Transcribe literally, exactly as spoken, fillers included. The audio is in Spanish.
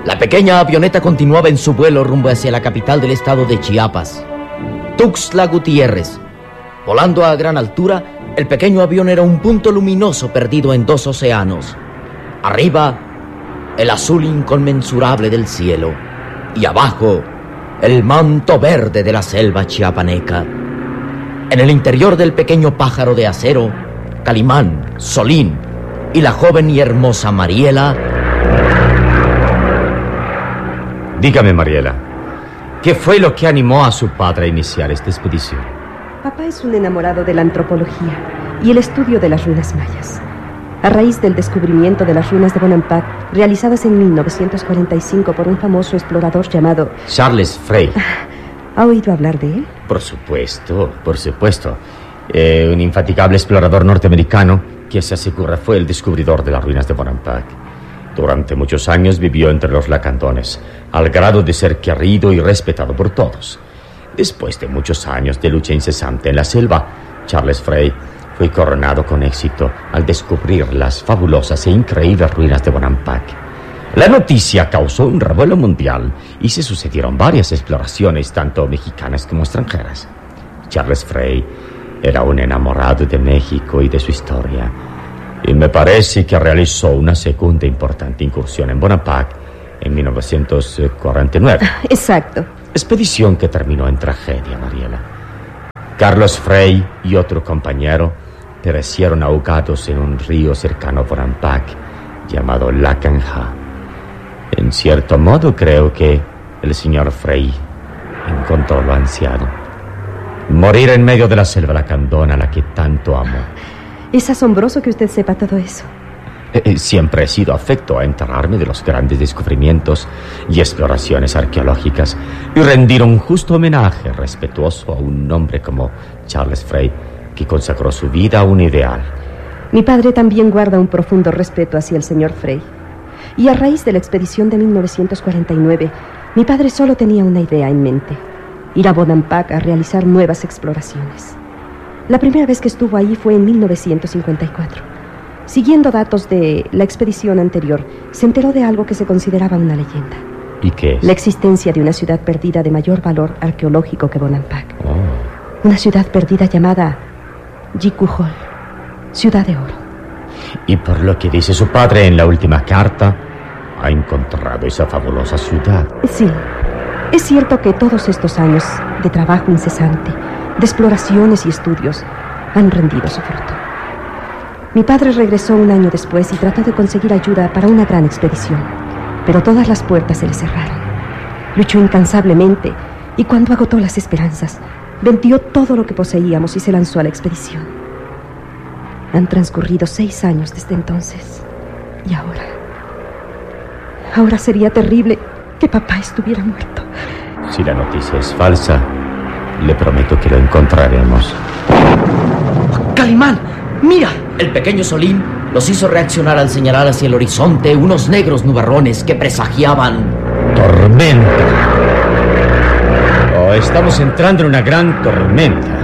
La pequeña avioneta continuaba en su vuelo rumbo hacia la capital del estado de Chiapas, Tuxtla Gutiérrez. Volando a gran altura, el pequeño avión era un punto luminoso perdido en dos océanos. Arriba, el azul inconmensurable del cielo, y abajo, el manto verde de la selva chiapaneca. En el interior del pequeño pájaro de acero, Calimán, Solín y la joven y hermosa Mariela. Dígame, Mariela, ¿qué fue lo que animó a su padre a iniciar esta expedición? Papá es un enamorado de la antropología y el estudio de las ruinas mayas. A raíz del descubrimiento de las ruinas de Bonampak, realizadas en mil novecientos cuarenta y cinco por un famoso explorador llamado Charles Frey. ¿Ha oído hablar de él? Por supuesto, por supuesto. Eh, un infatigable explorador norteamericano que se asegura fue el descubridor de las ruinas de Bonampak. Durante muchos años vivió entre los lacandones, al grado de ser querido y respetado por todos. Después de muchos años de lucha incesante en la selva, Charles Frey fue coronado con éxito al descubrir las fabulosas e increíbles ruinas de Bonampak. La noticia causó un revuelo mundial y se sucedieron varias exploraciones, tanto mexicanas como extranjeras. Charles Frey era un enamorado de México y de su historia, y me parece que realizó una segunda importante incursión en Bonampak en mil novecientos cuarenta y nueve. Exacto. Expedición que terminó en tragedia, Mariela. Carlos Frey y otro compañero perecieron ahogados en un río cercano a Bonampak llamado Lacanja. En cierto modo creo que el señor Frey encontró lo ansiado: morir en medio de la selva lacandona a la que tanto amo. Es asombroso que usted sepa todo eso. Eh, siempre he sido afecto a enterarme de los grandes descubrimientos y exploraciones arqueológicas y rendir un justo homenaje respetuoso a un hombre como Charles Frey, que consagró su vida a un ideal. Mi padre también guarda un profundo respeto hacia el señor Frey. Y a raíz de la expedición de mil novecientos cuarenta y nueve, mi padre solo tenía una idea en mente: ir a Bonampak a realizar nuevas exploraciones. La primera vez que estuvo ahí fue en mil novecientos cincuenta y cuatro. Siguiendo datos de la expedición anterior, se enteró de algo que se consideraba una leyenda. ¿Y qué es? La existencia de una ciudad perdida de mayor valor arqueológico que Bonampak. Oh. Una ciudad perdida llamada Jikuhol, Ciudad de Oro. Y por lo que dice su padre en la última carta, ha encontrado esa fabulosa ciudad. Sí, es cierto que todos estos años de trabajo incesante, de exploraciones y estudios, han rendido su fruto. Mi padre regresó un año después y trató de conseguir ayuda para una gran expedición, pero todas las puertas se le cerraron. Luchó incansablemente y cuando agotó las esperanzas, vendió todo lo que poseíamos y se lanzó a la expedición. Han transcurrido seis años desde entonces. Y ahora... Ahora sería terrible que papá estuviera muerto. Si la noticia es falsa, le prometo que lo encontraremos. ¡Calimán! ¡Mira! El pequeño Solín los hizo reaccionar al señalar hacia el horizonte unos negros nubarrones que presagiaban... ¡Tormenta! Oh, estamos entrando en una gran tormenta.